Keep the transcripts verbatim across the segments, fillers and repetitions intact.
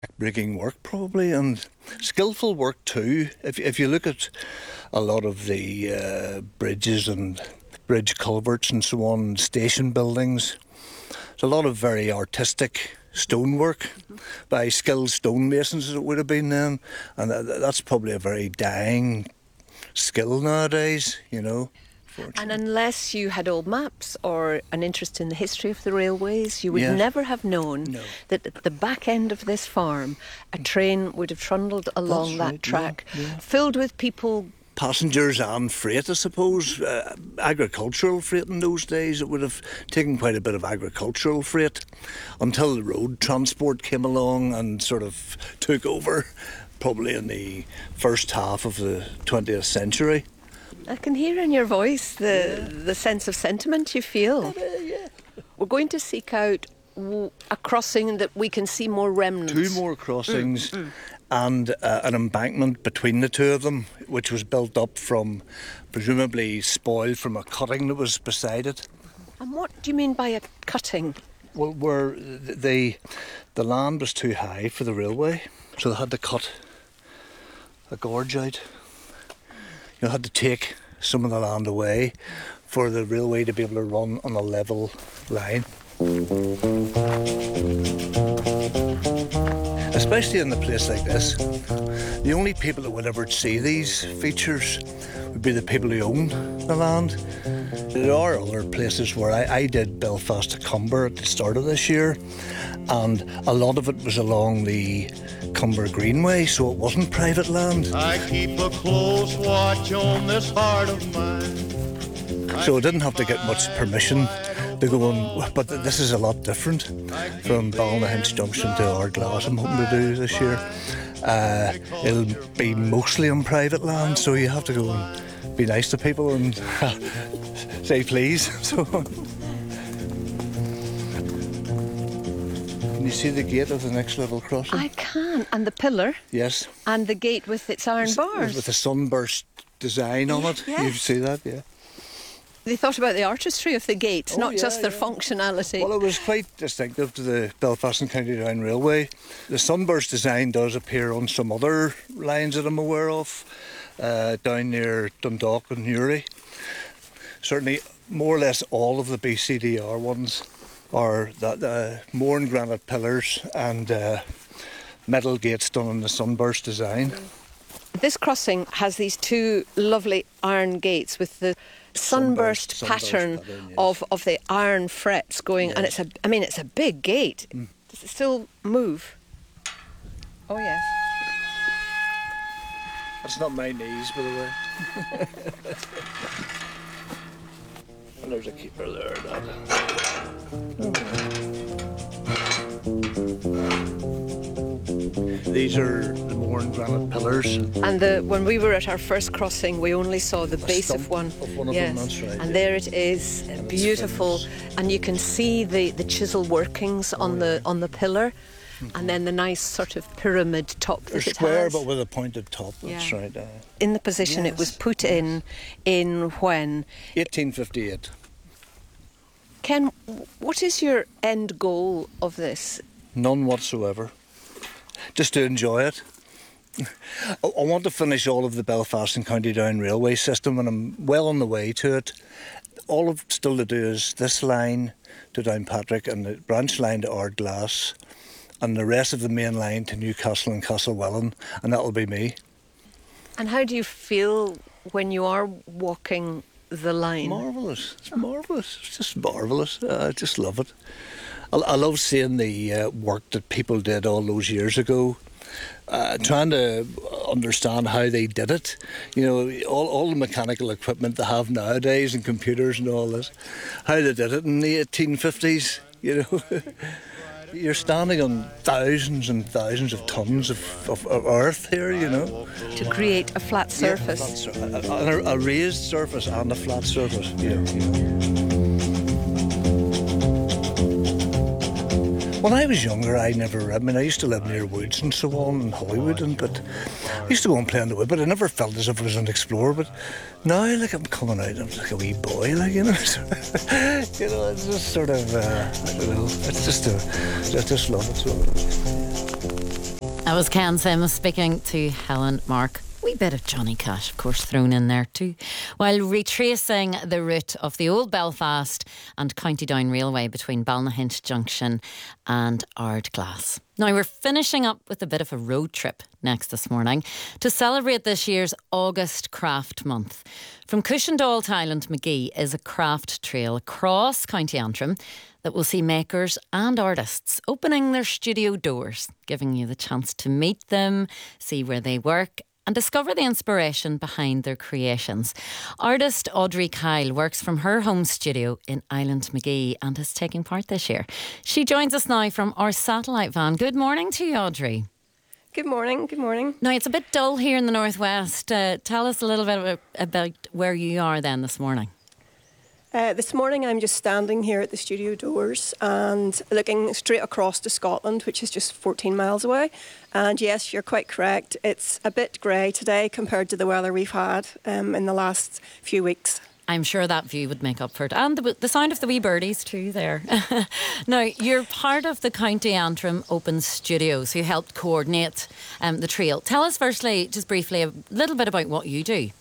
Breaking work probably, and skillful work too. If if you look at a lot of the uh, bridges and bridge culverts and so on, station buildings, there's a lot of very artistic stonework mm-hmm. by skilled stonemasons as it would have been then, and that, that's probably a very dying skill nowadays, you know. And unless you had old maps or an interest in the history of the railways, you would Yes. never have known No. that at the back end of this farm, a train would have trundled along That's that right, track, yeah, yeah. filled with people. Passengers and freight, I suppose. Uh, agricultural freight in those days, it would have taken quite a bit of agricultural freight until the road transport came along and sort of took over, probably in the first half of the twentieth century. I can hear in your voice the yeah. the sense of sentiment you feel. Uh, yeah. We're going to seek out w- a crossing that we can see more remnants. Two more crossings Mm, mm. and uh, an embankment between the two of them, which was built up from, presumably spoil from a cutting that was beside it. And what do you mean by a cutting? Well, where the, the land was too high for the railway, so they had to cut a gorge out. You had to take some of the land away for the railway to be able to run on a level line. Especially in a place like this, the only people that would ever see these features would be the people who own the land. There are other places where I, I did Belfast to Cumber at the start of this year, and a lot of it was along the Cumber Greenway, so it wasn't private land. I keep a close watch on this heart of mine. So I didn't have to get much permission to go on, but this is a lot different from Ballynahinch Junction to Ardglass I'm hoping to do this year. Uh, it'll be mostly on private land, so you have to go and be nice to people and say please. So, can you see the gate of the next level crossing? I can. And the pillar? Yes. And the gate with its iron bars? With a sunburst design on it. Yes. You see that, yeah. They thought about the artistry of the gates, Oh, not yeah, just their yeah. functionality. Well, it was quite distinctive to the Belfast and County Down Railway. The sunburst design does appear on some other lines that I'm aware of, uh, down near Dundalk and Newry. Certainly, more or less all of the B C D R ones are that uh, Mourne granite pillars and uh, metal gates done in the sunburst design. This crossing has these two lovely iron gates with the sunburst, Sunburst- pattern, sunburst pattern, yes. of, of the iron frets going, and Yes. it's a, I mean, it's a big gate. Mm. Does it still move? Oh, yes. That's not my knees, by the way. And there's a keeper there. These are the Mourne granite pillars. And the, when we were at our first crossing, we only saw the base stump of one. of one of yes. them, that's right, And yeah. there it is, And it's beautiful. famous. And you can see the, the chisel workings on Oh, the on the pillar, and then the nice sort of pyramid top They're that it square has. but with a pointed top, that's Yeah. right. Uh, In the position it was Yes, put in, in when? eighteen fifty-eight. Ken, what is your end goal of this? None whatsoever. Just to enjoy it. I I want to finish all of the Belfast and County Down railway system, and I'm well on the way to it. All I've still to do is this line to Downpatrick and the branch line to Ardglass and the rest of the main line to Newcastle and Castlewellan, and that'll be me. And how do you feel when you are walking the line? Marvellous. It's marvellous. It's just marvellous. Uh, I just love it. I, I love seeing the uh, work that people did all those years ago. Uh, trying to understand how they did it. You know, all, all the mechanical equipment they have nowadays and computers and all this. How they did it in the eighteen fifties, you know. You're standing on thousands and thousands of tons of, of, of earth here, you know. To create a flat surface. Yeah, flat sur- a, a, a raised surface and a flat surface. Yeah, yeah. When I was younger, I never, I mean, I used to live near woods and so on in Hollywood, and but I used to go and play in the wood, but I never felt as if I was an explorer. But now, like, I'm coming out, I'm like a wee boy, like, you know. You know, it's just sort of, uh, I don't know, it's just, a, I just love it. So. That was Ken Sims speaking to Helen Mark. Wee bit of Johnny Cash, of course, thrown in there too, while retracing the route of the old Belfast and County Down Railway between Balnahinch Junction and Ardglass. Now we're finishing up with a bit of a road trip next this morning to celebrate this year's August Craft Month. From Cushendall to Island Magee is a craft trail across County Antrim that will see makers and artists opening their studio doors, giving you the chance to meet them, see where they work and discover the inspiration behind their creations. Artist Audrey Kyle works from her home studio in Island Magee and is taking part this year. She joins us now from our satellite van. Good morning to you, Audrey. Good morning, good morning. Now, it's a bit dull here in the northwest. Uh, tell us a little bit about where you are then this morning. Uh, this morning I'm just standing here at the studio doors and looking straight across to Scotland, which is just fourteen miles away. And yes, you're quite correct. It's a bit grey today compared to the weather we've had um, in the last few weeks. I'm sure that view would make up for it. And the, the sound of the wee birdies too there. Now, you're part of the County Antrim Open Studio, so you helped coordinate um, the trail. Tell us firstly, just briefly, a little bit about what you do.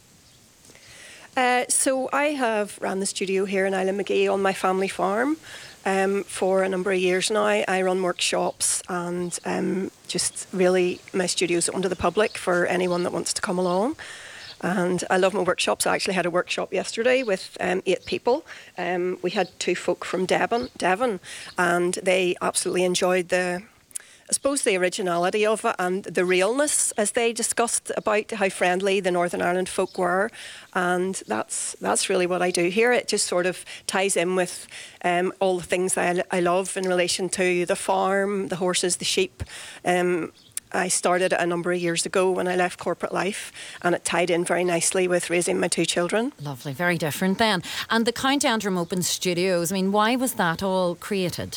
Uh, so I have ran the studio here in Island Magee on my family farm um, for a number of years now. I run workshops and um, just really my studio's open to the public for anyone that wants to come along. And I love my workshops. I actually had a workshop yesterday with um, eight people. Um, we had two folk from Devon, Devon, and they absolutely enjoyed the I suppose the originality of it and the realness as they discussed about how friendly the Northern Ireland folk were, and that's that's really what I do here. It just sort of ties in with um, all the things I, I love in relation to the farm, the horses, the sheep. Um, I started it a number of years ago when I left corporate life, and it tied in very nicely with raising my two children. Lovely, very different then. And the County Antrim Open Studios, I mean, why was that all created?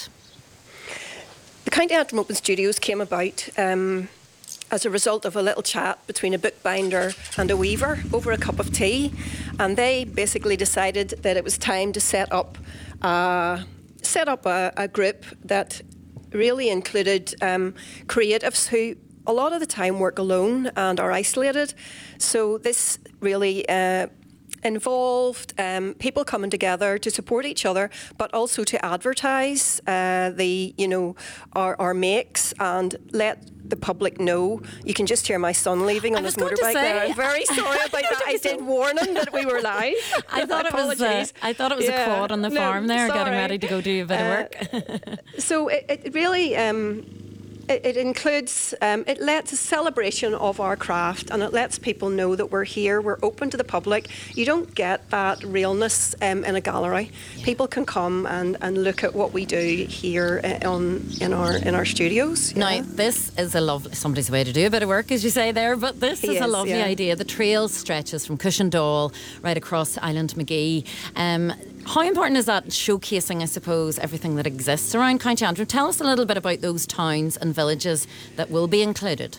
The County Antrim Open Studios came about um, as a result of a little chat between a bookbinder and a weaver over a cup of tea, and they basically decided that it was time to set up uh, set up a, a group that really included um, creatives who a lot of the time work alone and are isolated. So this really uh, involved um, people coming together to support each other, but also to advertise uh, the, you know, our, our makes and let the public know. You can just hear my son leaving on his motorbike there. I'm very sorry about that. I did warn him that we were live. I thought it was. Uh, I thought it was yeah. a quad on the no, farm there, sorry. getting ready to go do a bit uh, of work. So it, it really. Um, It, it includes, um, it lets a celebration of our craft, and it lets people know that we're here, we're open to the public. You don't get that realness um, in a gallery. Yeah. People can come and, and look at what we do here on in our in our studios. Now, yeah. this is a lovely, somebody's way to do a bit of work, as you say there, but this is, is a lovely yeah. idea. The trail stretches from Cushendall right across Island Magee. Um, How important is that showcasing, I suppose, everything that exists around County Antrim? Tell us a little bit about those towns and villages that will be included.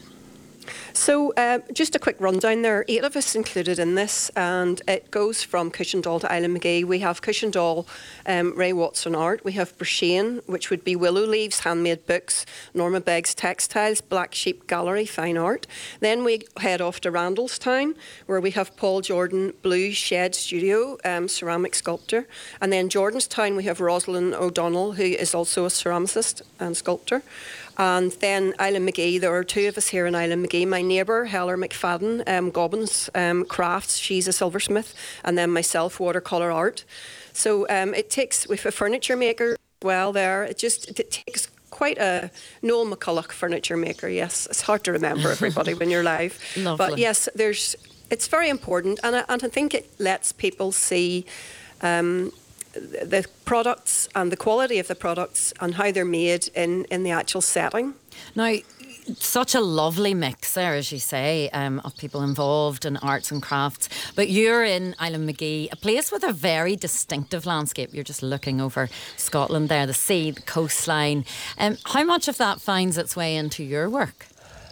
So uh, just a quick rundown. There are eight of us included in this, and it goes from Cushendall to Island Magee. We have Cushendall, um, Ray Watson Art. We have Bershane, which would be Willow Leaves, Handmade Books, Norma Beggs Textiles, Black Sheep Gallery, Fine Art. Then we head off to Randallstown, where we have Paul Jordan Blue Shed Studio, um, ceramic sculptor. And then Jordanstown, we have Rosalind O'Donnell, who is also a ceramicist and sculptor. And then Island Magee, there are two of us here in Island Magee. My neighbour, Heller McFadden, um, Gobbins um, Crafts, she's a silversmith, and then myself, watercolour art. So um, it takes, we have a furniture maker as well there. It just, it takes quite a Noel McCulloch furniture maker, yes. It's hard to remember everybody when you're live. Lovely. But yes, there's, it's very important, and I, and I think it lets people see um, the products and the quality of the products and how they're made in, in the actual setting. Now, such a lovely mix there, as you say, um, of people involved in arts and crafts. But you're in Island Magee, a place with a very distinctive landscape. You're just looking over Scotland there, the sea, the coastline. Um, how much of that finds its way into your work?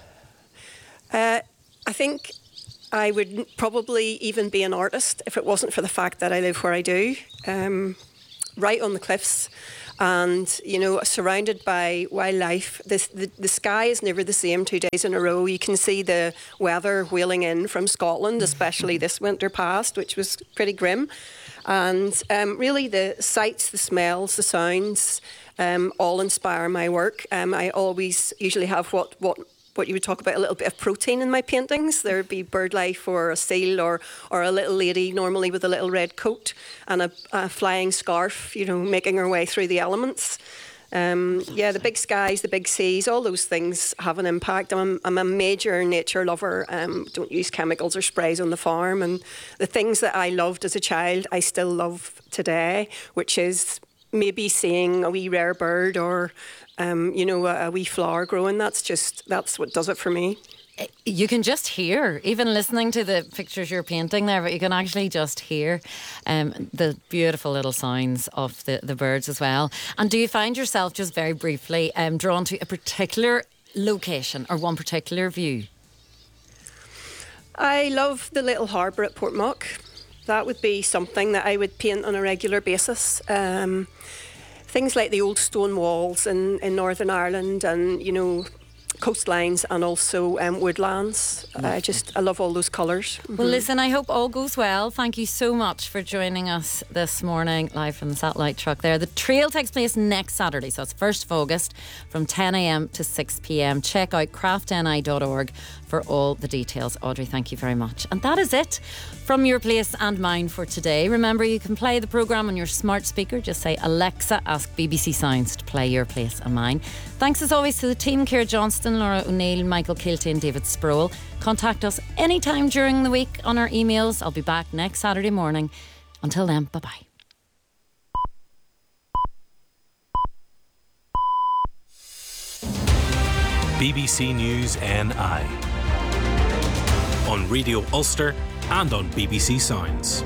Uh, I think I would probably even be an artist if it wasn't for the fact that I live where I do. Um, right on the cliffs. And, you know, surrounded by wildlife. This, the, the sky is never the same two days in a row. You can see the weather wheeling in from Scotland, especially this winter past, which was pretty grim. And um, really the sights, the smells, the sounds, um, all inspire my work. Um, I always usually have what... what what you would talk about, a little bit of protein in my paintings. There would be bird life or a seal or or a little lady, normally with a little red coat and a, a flying scarf, you know, making her way through the elements. Um, yeah, the big skies, the big seas, all those things have an impact. I'm, I'm a major nature lover. Um, don't use chemicals or sprays on the farm. And the things that I loved as a child, I still love today, which is maybe seeing a wee rare bird or Um, you know, a, a wee flower growing. That's just, that's what does it for me. You can just hear, even listening to the pictures you're painting there, but you can actually just hear um, the beautiful little sounds of the, the birds as well. And do you find yourself, just very briefly, um, drawn to a particular location or one particular view? I love the little harbour at Portmock. That would be something that I would paint on a regular basis. Um, Things like the old stone walls in, in Northern Ireland and, you know, coastlines and also um, woodlands. I just, I love all those colours. Mm-hmm. Well, listen, I hope all goes well. Thank you so much for joining us this morning, live from the satellite truck there. The trail takes place next Saturday, so it's first of August from ten a.m. to six p.m. Check out craft n i dot org for all the details. Audrey, thank you very much. And that is it from Your Place and Mine for today. Remember, you can play the programme on your smart speaker. Just say, Alexa, ask B B C Sounds to play Your Place and Mine. Thanks as always to the team, Ciara Johnston, Laura O'Neill, Michael Kilty and David Sproul. Contact us anytime during the week on our emails. I'll be back next Saturday morning. Until then, bye-bye. B B C News N I on Radio Ulster and on B B C Sounds.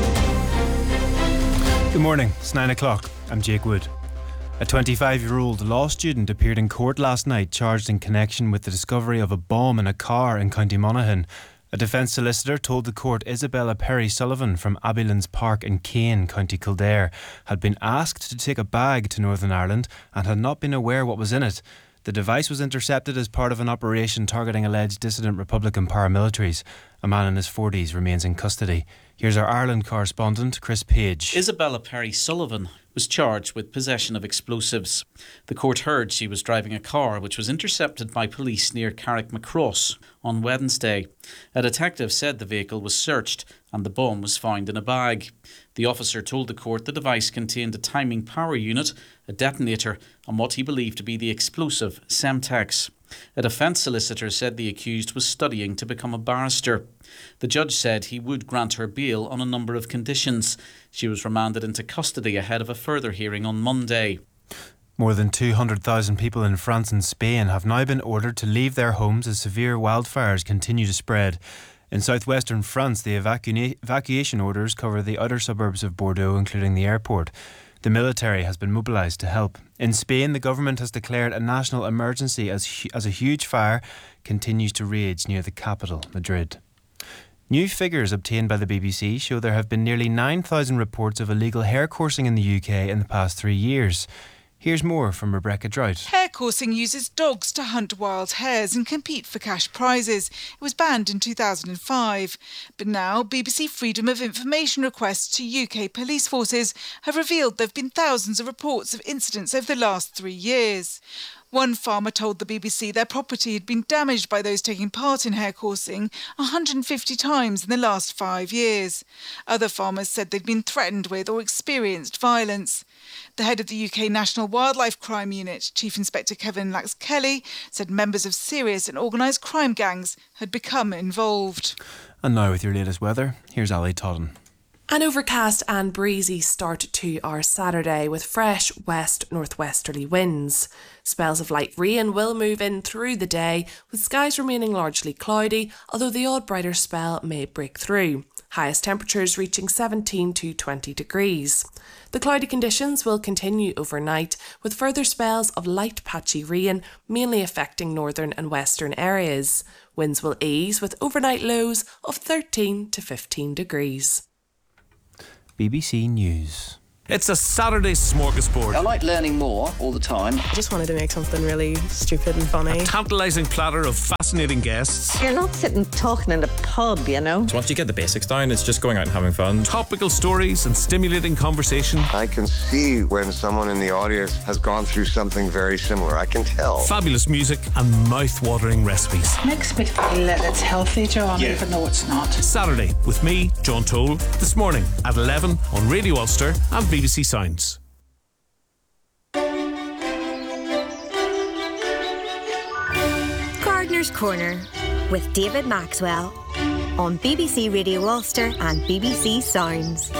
Good morning, it's nine o'clock. I'm Jake Wood. A twenty-five-year-old law student appeared in court last night charged in connection with the discovery of a bomb in a car in County Monaghan. A defence solicitor told the court Isabella Perry Sullivan from Abbeylands Park in Cain, County Kildare, had been asked to take a bag to Northern Ireland and had not been aware what was in it. The device was intercepted as part of an operation targeting alleged dissident Republican paramilitaries. A man in his forties remains in custody. Here's our Ireland correspondent, Chris Page. Isabella Perry Sullivan was charged with possession of explosives. The court heard she was driving a car which was intercepted by police near Carrickmacross on Wednesday. A detective said the vehicle was searched and the bomb was found in a bag. The officer told the court the device contained a timing power unit, a detonator and what he believed to be the explosive Semtex. A defence solicitor said the accused was studying to become a barrister. The judge said he would grant her bail on a number of conditions. She was remanded into custody ahead of a further hearing on Monday. More than two hundred thousand people in France and Spain have now been ordered to leave their homes as severe wildfires continue to spread. In southwestern France, the evacu- evacuation orders cover the outer suburbs of Bordeaux, including the airport. The military has been mobilised to help. In Spain, the government has declared a national emergency as, as a huge fire continues to rage near the capital, Madrid. New figures obtained by the B B C show there have been nearly nine thousand reports of illegal hair coursing in the U K in the past three years. Here's more from Rebecca Drought. Hare coursing uses dogs to hunt wild hares and compete for cash prizes. It was banned in two thousand five. But now, B B C Freedom of Information requests to U K police forces have revealed there have been thousands of reports of incidents over the last three years. One farmer told the B B C their property had been damaged by those taking part in hare coursing one hundred fifty times in the last five years. Other farmers said they'd been threatened with or experienced violence. The head of the U K National Wildlife Crime Unit, Chief Inspector Kevin Lax-Kelly, said members of serious and organised crime gangs had become involved. And now with your latest weather, here's Ali Totten. An overcast and breezy start to our Saturday with fresh west-northwesterly winds. Spells of light rain will move in through the day, with skies remaining largely cloudy, although the odd brighter spell may break through. Highest temperatures reaching seventeen to twenty degrees. The cloudy conditions will continue overnight, with further spells of light patchy rain, mainly affecting northern and western areas. Winds will ease with overnight lows of thirteen to fifteen degrees. B B C News. It's a Saturday smorgasbord. I like learning more all the time. I just wanted to make something really stupid and funny. A tantalising platter of fascinating guests. You're not sitting talking in a pub, you know. So once you get the basics down, it's just going out and having fun. Topical stories and stimulating conversation. I can see when someone in the audience has gone through something very similar. I can tell. Fabulous music and mouth-watering recipes. Makes me feel that it's healthy, John, yeah. Even though it's not. Saturday with me, John Toll, this morning at eleven on Radio Ulster and B B C Sounds. Gardener's Corner with David Maxwell on B B C Radio Ulster and B B C Sounds.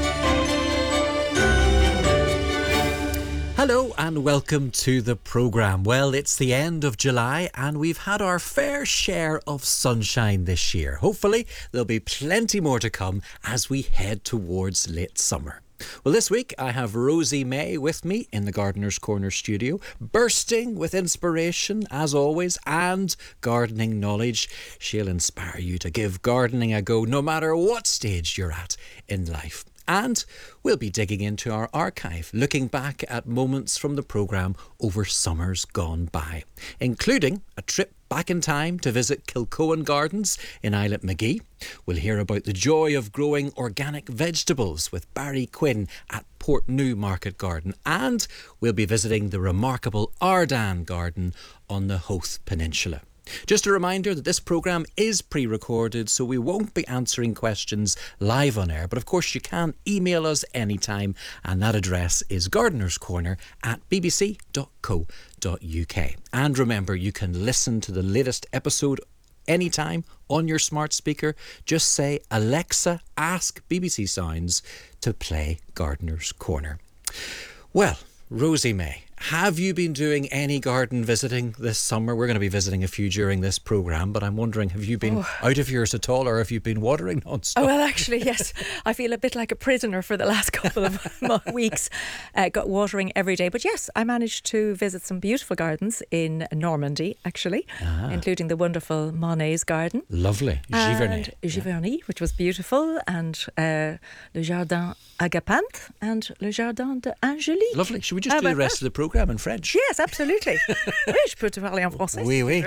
Hello and welcome to the programme. Well, it's the end of July and we've had our fair share of sunshine this year. Hopefully there'll be plenty more to come as we head towards late summer. Well, this week I have Rosie May with me in the Gardener's Corner studio, bursting with inspiration as always and gardening knowledge. She'll inspire you to give gardening a go no matter what stage you're at in life. And we'll be digging into our archive, looking back at moments from the programme over summers gone by, including a trip back in time to visit Kilcohen Gardens in Islet Magee. We'll hear about the joy of growing organic vegetables with Barry Quinn at Portnew Market Garden, and we'll be visiting the remarkable Ardan Garden on the Howth Peninsula. Just a reminder that this programme is pre-recorded, so we won't be answering questions live on air, but of course you can email us anytime, and that address is gardenerscorner at bbc dot co dot uk. And remember, you can listen to the latest episode anytime on your smart speaker. Just say, Alexa, ask B B C Sounds to play Gardener's Corner. Well, Rosie May, have you been doing any garden visiting this summer? We're going to be visiting a few during this programme, but I'm wondering, have you been oh. out of yours at all, or have you been watering non-stop? Oh, well, actually, yes. I feel a bit like a prisoner for the last couple of weeks. Uh, got watering every day. But yes, I managed to visit some beautiful gardens in Normandy, actually, ah. including the wonderful Monet's garden. Lovely. Giverny. Giverny, yeah. Which was beautiful, and uh, Le Jardin Agapanthe and Le Jardin d'Angélique. Lovely. Should we just do the rest that? of the programme in French? Yes, absolutely. Oui, je peux te parler en français. Oui, oui.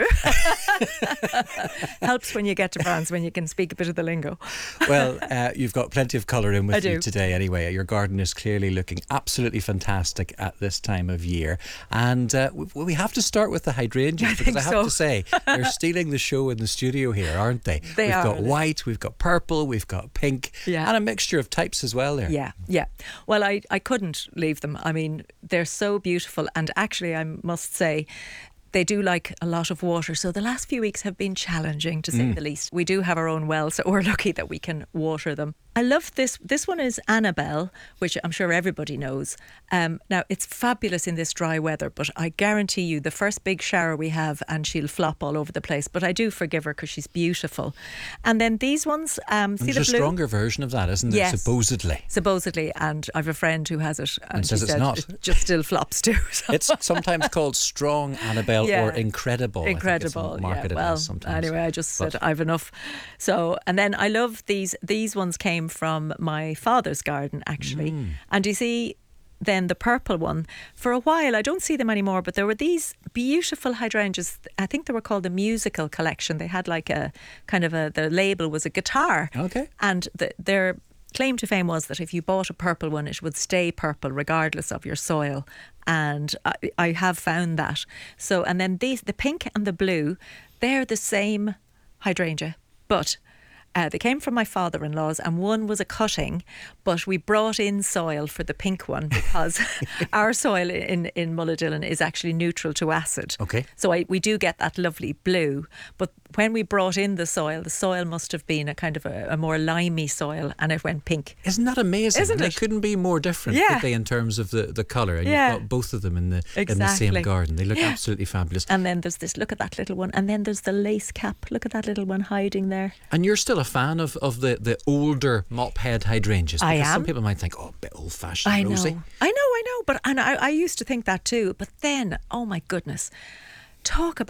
Helps when you get to France, when you can speak a bit of the lingo. Well, uh, you've got plenty of colour in with I do. you today anyway. Your garden is clearly looking absolutely fantastic at this time of year. And uh, we, we have to start with the hydrangeas, I because I have so. to say, they're stealing the show in the studio here, aren't they? They we've are. got white, we've got purple, we've got pink, yeah. and a mixture of types as well there. Yeah, yeah. Well, I, I couldn't leave them. I mean, they're so beautiful, and actually I must say they do like a lot of water, so the last few weeks have been challenging, to say mm. the least. We do have our own well, so we're lucky that we can water them. I love this. This one is Annabelle, which I'm sure everybody knows. Um, now, it's fabulous in this dry weather, but I guarantee you the first big shower we have and she'll flop all over the place. But I do forgive her because she's beautiful. And then these ones, um, see There's the a blue? stronger version of that, isn't there? Yes. Supposedly. Supposedly. And I've a friend who has it. And, and she says it's said not. It just still flops too. So. It's sometimes called strong Annabelle yeah. or incredible. Incredible. I think it's yeah. Well, as sometimes. Anyway, I just but. said I've enough. So, and then I love these. These ones came from my father's garden, actually. Mm. And you see, then the purple one, for a while I don't see them anymore, but there were these beautiful hydrangeas. I think they were called the Musical Collection. They had like a kind of a, the label was a guitar. Okay. And the, their claim to fame was that if you bought a purple one, it would stay purple regardless of your soil. And I, I have found that. So, and then these, the pink and the blue, they're the same hydrangea, but Uh, they came from my father-in-law's, and one was a cutting, but we brought in soil for the pink one because our soil in, in Mullahdillin is actually neutral to acid. Okay. So I, we do get that lovely blue, but when we brought in the soil, the soil must have been a kind of a, a more limey soil, and it went pink. Isn't that amazing? Isn't they it? couldn't be more different, yeah. could they, in terms of the, the colour? And yeah. you've got both of them in the exactly. in the same garden. They look yeah. absolutely fabulous. And then there's this, look at that little one, and then there's the lace cap. Look at that little one hiding there. And you're still a fan of, of the, the older mop head hydrangeas? I because am. Some people might think, oh, a bit old fashioned, I Rosie. know, I know, I know. But and I, I used to think that too. But then, oh my goodness, talk about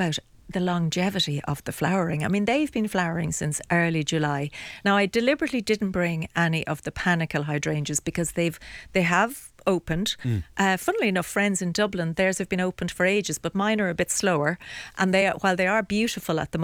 the longevity of the flowering. I mean, they've been flowering since early July. Now, I deliberately didn't bring any of the panicle hydrangeas because they've they have opened. Mm. Uh, funnily enough, friends in Dublin, theirs have been opened for ages, but mine are a bit slower. And they, while they are beautiful at the moment,